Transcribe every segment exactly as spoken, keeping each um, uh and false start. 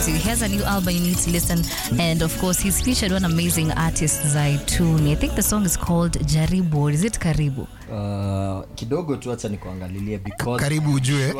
He has a new album you need to listen, and of course he's featured one amazing artist, Zaituni. I think the song is called Jaribu, or is it Karibu? Uh, kidogo tu acha nikuangalilie because Karibu ujue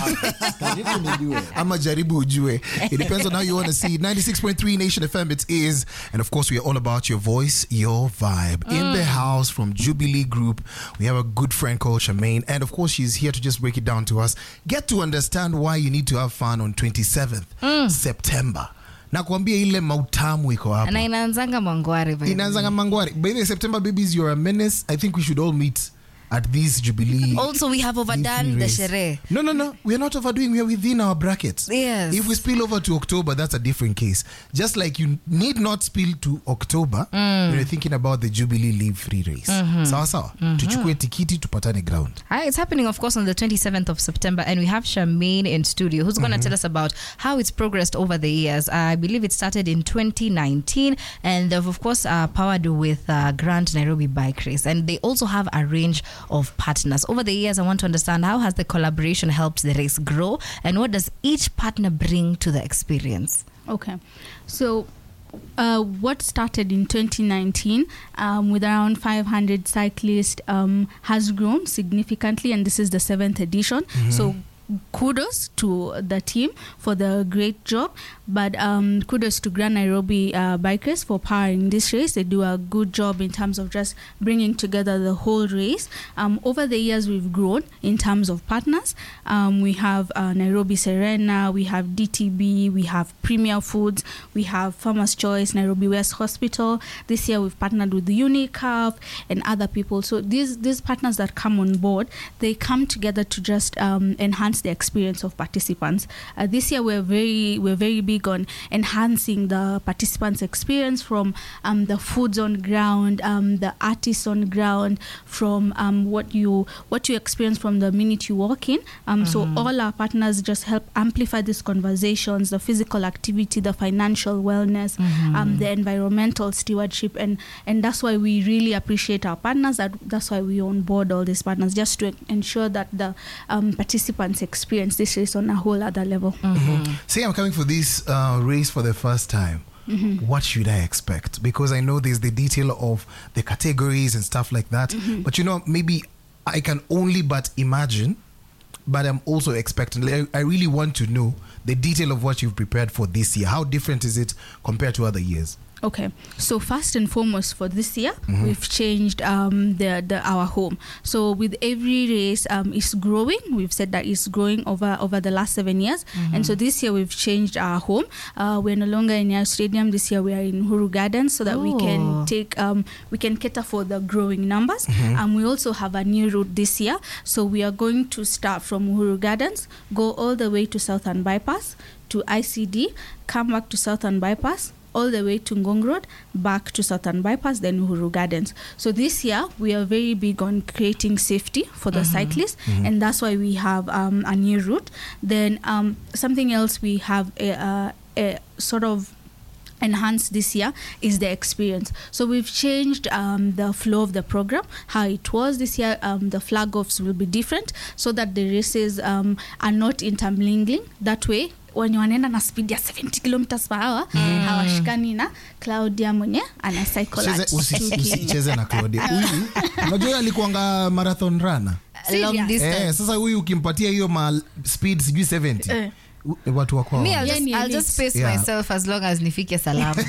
Karibu nijue ama jaribu ujue. It depends on how you want to see. ninety-six point three Nation F M it is, and of course we are all about your voice, your vibe. Mm. In the house from Jubilee Group, we have a good friend called Charmaine, and of course she's here to just break it down to us. Get to understand why you need to have fun on twenty-seventh mm. September. Na kuambia ile mautamu iko hapo. Na inaanzanga Mangware. Inaanzanga Mangware. By the September babies, you're a menace. I think we should all meet at this Jubilee. Also, we have overdone the sherehe. No, no, no. We are not overdoing. We are within our brackets. Yes. If we spill over to October, that's a different case. Just like you need not spill to October mm. when you're thinking about the Jubilee Leave Free Race. Mm-hmm. Sawa sawa. Mm-hmm. Tuchukue tikiti tupatane ground. Hi, it's happening, of course, on the twenty-seventh of September, and we have Charmaine in studio, who's going to mm-hmm. tell us about how it's progressed over the years. I believe it started in twenty nineteen, and they've, of course, uh, powered with uh, Grand Nairobi Bike Race, and they also have a range of partners. Over the years, I want to understand how has the collaboration helped the race grow, and what does each partner bring to the experience? Okay, so uh, what started in twenty nineteen um, with around five hundred cyclists um, has grown significantly, and this is the seventh edition. Mm-hmm. So kudos to the team for the great job, but um, kudos to Grand Nairobi uh, Bikers for powering this race. They do a good job in terms of just bringing together the whole race. Um, over the years, we've grown in terms of partners. Um, we have uh, Nairobi Serena, we have D T B, we have Premier Foods, we have Farmers Choice, Nairobi West Hospital. This year, we've partnered with Unicaf and other people. So these these partners that come on board, they come together to just um, enhance the experience of participants. Uh, this year we're very we're very big on enhancing the participants' experience, from um, the foods on ground, um, the artists on ground, from um, what you what you experience from the minute you walk in. Um, mm-hmm. So all our partners just help amplify these conversations, the physical activity, the financial wellness, mm-hmm. um, the environmental stewardship, and and that's why we really appreciate our partners. That that's why we onboard all these partners, just to ensure that the um, participants experience this race on a whole other level. Mm-hmm. Mm-hmm. Say I'm coming for this uh, race for the first time. Mm-hmm. What should I expect? Because I know there's the detail of the categories and stuff like that. Mm-hmm. But you know, maybe I can only but imagine, but I'm also expecting. I really want to know the detail of what you've prepared for this year. How different is it compared to other years? Okay, so first and foremost for this year, mm-hmm. we've changed um, the, the our home. So with every race, um, it's growing. We've said that it's growing over, over the last seven years. Mm-hmm. And so this year we've changed our home. Uh, we're no longer in Nyayo Stadium. This year we are in Uhuru Gardens, so that oh. we can take um, we can cater for the growing numbers. And mm-hmm. um, we also have a new route this year. So we are going to start from Uhuru Gardens, go all the way to Southern Bypass, to I C D, come back to Southern Bypass, all the way to Ngong Road, back to Southern Bypass, then Uhuru Gardens. So this year, we are very big on creating safety for the mm-hmm. cyclists, mm-hmm. and that's why we have um, a new route. Then um, something else we have a, a, a sort of enhanced this year is the experience. So we've changed um, the flow of the program, how it was this year. Um, the flag offs will be different, so that the races um, are not intermingling. That way, when you wanaenda na speed ya seventy kilometers per hour, mm. hawashikani na Claudia mwenye ana cycle at usicheze na Claudia. Huyu unajua alikuanga marathon runner long distance. Eh, sasa huyu ukimpatia hiyo ma speed sijui seventy. Eh. Watu wako me I'll just, I'll just pace yeah. myself as long as nifike salama.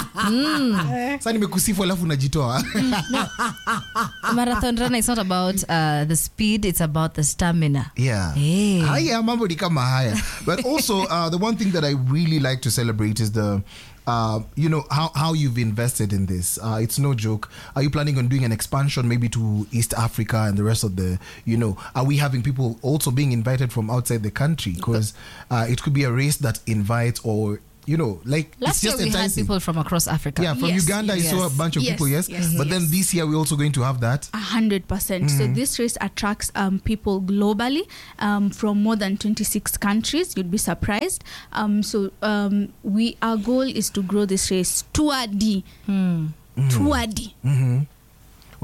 mm. Sasa nimekusifu alafu unajitoa. No. Marathon runner is not about uh, the speed, it's about the stamina. Yeah. Hey. Haya mambo ni kama haya. But also uh, the one thing that I really like to celebrate is the Uh, you know, how, how you've invested in this. Uh, it's no joke. Are you planning on doing an expansion maybe to East Africa and the rest of the, you know, are we having people also being invited from outside the country? Because uh, it could be a race that invites or, you know, like last it's just year we enticing. had people from across Africa. Yeah, from yes, Uganda, yes, I saw a bunch of yes, people, yes. yes but yes. then this year we're also going to have that. A hundred percent. So this race attracts um, people globally um, from more than twenty-six countries. You'd be surprised. Um, so um, we our goal is to grow this race. Tour D. Hmm. Tour D. Mm-hmm.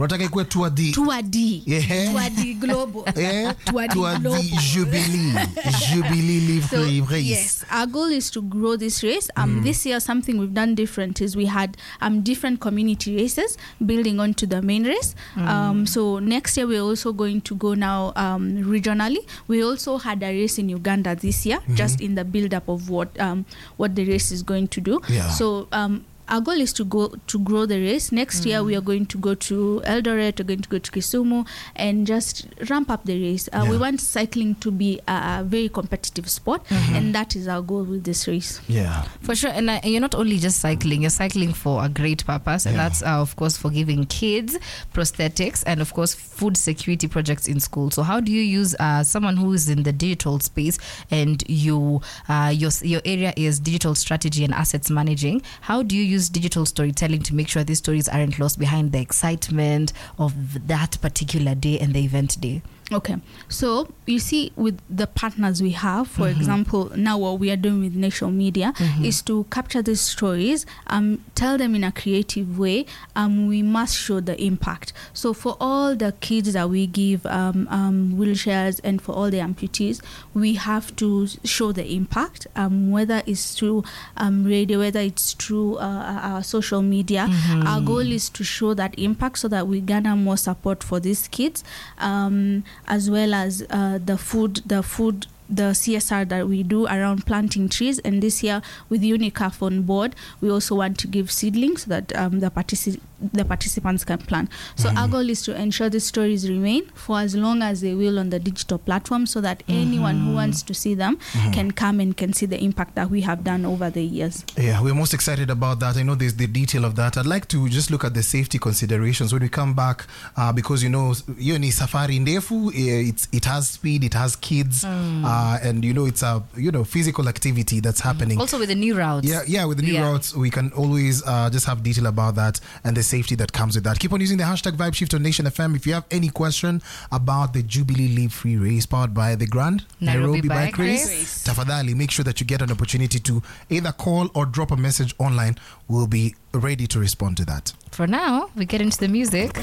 Unataka ikuwe Tour D. Tour D. Yeah. Tour D Global. Eh? Tour D Tour Global. D Jubilee. Jubilee Live So, Free Race. yes, our goal is to grow this race. Um, Mm. This year, something we've done different is we had um, different community races building onto the main race. Um, so next year, we're also going to go now um, regionally. We also had a race in Uganda this year, just in the build-up of what um, what the race is going to do. Yeah. So um, our goal is to go to grow the race. Next year, we are going to go to Eldoret, we're going to go to Kisumu, and just ramp up the race. Uh, We Yeah. want cycling to be a, a very competitive sport, and that is our goal with this race. Yeah. For sure. And uh, you're not only just cycling, you're cycling for a great purpose. And Yeah. that's, uh, of course, for giving kids prosthetics and, of course, food security projects in school. So how do you use uh, someone who is in the digital space and you uh, your, your area is digital strategy and assets managing? How do you use digital storytelling to make sure these stories aren't lost behind the excitement of that particular day and the event day? Okay, so you see, with the partners we have, for example, now what we are doing with Nation Media is to capture these stories, um, tell them in a creative way. Um, we must show the impact. So for all the kids that we give um, um, wheelchairs, and for all the amputees, we have to show the impact. Um, whether it's through um, radio, whether it's through uh, our social media, our goal is to show that impact so that we garner more support for these kids. Um, as well as uh, the food, the food, the C S R that we do around planting trees. And this year, with UNICAF on board, we also want to give seedlings so that um, the partici- the participants can plant. So our goal is to ensure these stories remain for as long as they will on the digital platform, so that anyone who wants to see them can come and can see the impact that we have done over the years. Yeah, we're most excited about that. I know there's the detail of that. I'd like to just look at the safety considerations when we come back, uh, because, you know, hiyo ni safari ndefu. It's, it has speed, it has kids, uh, and, you know, it's a, you know, physical activity that's happening. Also with the new routes. Yeah, yeah. With the new Yeah. routes, we can always uh, just have detail about that and the safety that comes with that. Keep on using the hashtag VibeShift on Nation F M if you have any question about the Jubilee Live Free Race powered by the Grand Nairobi Nairobi, Bike Bike Race. Race. Tafadhali, make sure that you get an opportunity to either call or drop a message online. We'll be ready to respond to that. For now, we get into the music.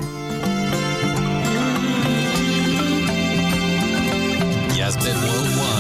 Yasmin Worldwide.